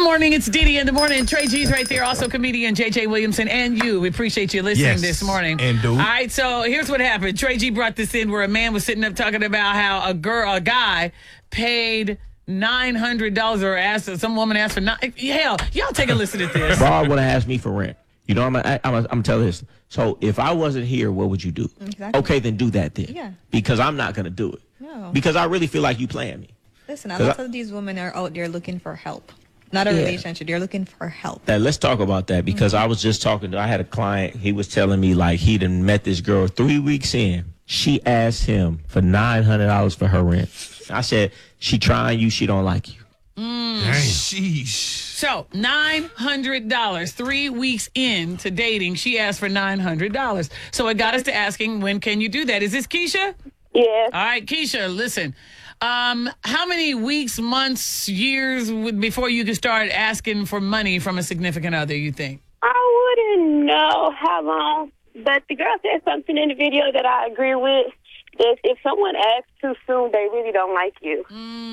morning. It's Didi in the morning. Trey G's right there. Also comedian JJ Williamson and you. We appreciate you listening this morning. And dude. All right, so here's what happened. Trey G brought this in where a man was sitting up talking about how a guy paid $900 or asked some woman asked for hell. Y'all take a listen at this. Bob would have asked me for rent. You know, I'm telling this. So if I wasn't here, what would you do? Exactly. Okay, then do that then. Yeah. Because I'm not going to do it. No. Because I really feel like you playing me. Listen, a lot of these women are out there looking for help. Not a relationship. They're looking for help. Let's talk about that because I was just I had a client. He was telling me like he done met this girl 3 weeks in. She asked him for $900 for her rent. I said, she trying you. She don't like you. Sheesh. So $900, 3 weeks into dating, she asked for $900. So it got us to asking, when can you do that? Is this Keisha? Yes. All right, Keisha, listen. How many weeks, months, years before you can start asking for money from a significant other, you think? I wouldn't know how long, but the girl said something in the video that I agree with. That if someone asks too soon, they really don't like you.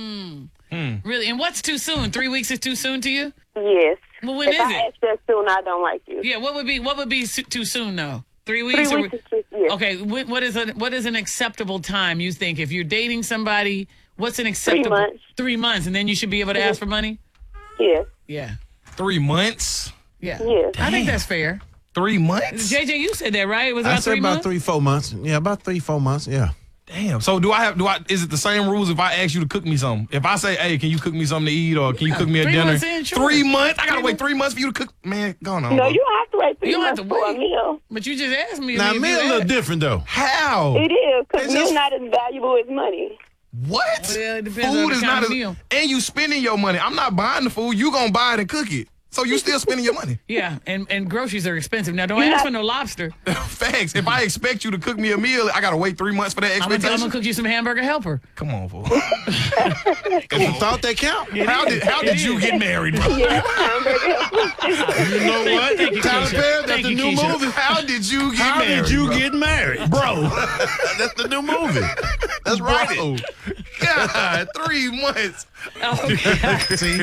Really? And what's too soon? 3 weeks is too soon to you? Yes. Well, when if is I it? ask that soon, I don't like you. Yeah, what would be too soon though? 3 weeks? 3 weeks is too soon. Yes. Okay, what is an acceptable time you think if you're dating somebody? What's an acceptable 3 months? 3 months, and then you should be able to ask for money. Yes. Yeah, 3 months? yeah. Yes. I think that's fair. 3 months? JJ, you said that right? It was I about said 3 about months. 3-4 months. Yeah, about 3-4 months. Yeah. Damn. So is it the same rules if I ask you to cook me something? If I say, hey, can you cook me something to eat or can you cook me a 3 dinner? months in, sure. 3 months? I gotta wait 3 months for you to cook. Man, go on. No, bro. you don't have to wait 3 You don't have months to for a wait. meal. But you just asked me. Now, if men you a little asked. different, though. How? It is, because It's meal's just- not as valuable as money. What? Well, it depends Food on the is kind not of as, meal. and you spending your money. I'm not buying the food. You gonna buy it and cook it. So you still spending your money. Yeah, and groceries are expensive. Now, don't You're ask not- for no lobster. Facts. If I expect you to cook me a meal, I gotta wait 3 months for that I'm expectation. gonna cook you some hamburger helper. Come on, fool. If you thought that count, How did you get married, bro? Yes, hamburger. you know what? Thank you, Tyler Keisha. Perry, that's Thank the you, new Keisha. movie. How did you get How married? did you bro? get married? Bro. That's the new movie. That's right. Bro. God, 3 months. Okay. See?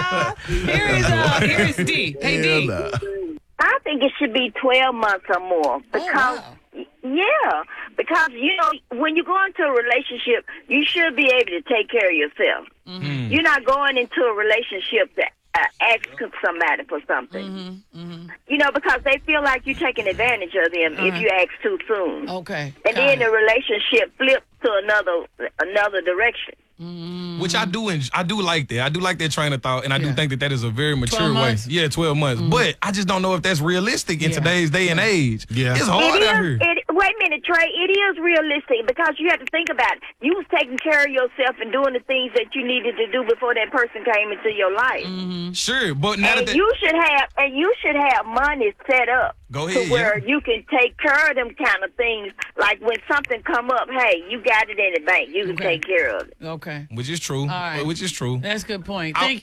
Here is D. Hey, D. Yeah, I think it should be 12 months or more because, yeah, because, you know, when you go into a relationship, you should be able to take care of yourself. Mm-hmm. You're not going into a relationship to ask somebody for something. You know, because they feel like you're taking advantage of them if you ask too soon. Okay. And then the relationship flips to another direction. Which I do like that. I do like that train of thought, and I do think that is a very mature 12 way. months? Yeah, 12 months. But I just don't know if that's realistic in today's day and age. Yeah. It's hard out here. Wait a minute, Trey. It is realistic because you have to think about it. You was taking care of yourself and doing the things that you needed to do before that person came into your life. Sure, but now And that you should have money set up Go ahead, to where you can take care of them kind of things. Like when something come up, hey, you got it in the bank. You can take care of it. Okay. which is true. right. Which is true. That's a good point. I